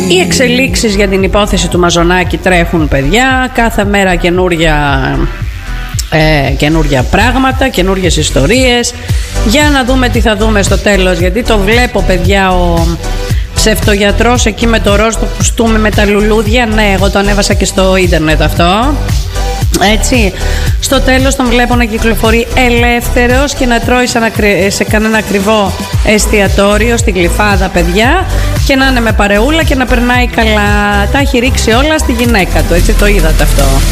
Οι εξελίξεις για την υπόθεση του Μαζονάκη τρέχουν, παιδιά. Κάθε μέρα καινούρια πράγματα, καινούριες ιστορίες. Για να δούμε τι θα δούμε στο τέλος, γιατί το βλέπω, παιδιά, ο ψευτογιατρός εκεί με το ροζ το κουστούμι με τα λουλούδια. Ναι, εγώ το ανέβασα και στο ίντερνετ αυτό. Έτσι, στο τέλος τον βλέπω να κυκλοφορεί ελεύθερος και να τρώει σε κανένα ακριβό εστιατόριο στην Γλυφάδα, παιδιά, και να είναι με παρεούλα και να περνάει καλά. Τα έχει ρίξει όλα στη γυναίκα του, έτσι, το είδατε αυτό.